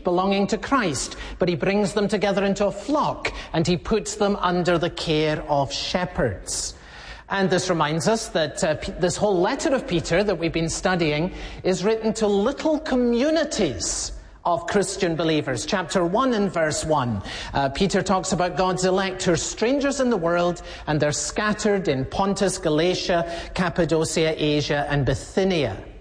belonging to Christ, but he brings them together into a flock, and he puts them under the care of shepherds. And this reminds us that this whole letter of Peter that we've been studying is written to little communities of Christian believers. Chapter 1 and verse 1. Peter talks about God's elect who are strangers in the world, and they're scattered in Pontus, Galatia, Cappadocia, Asia, and Bithynia.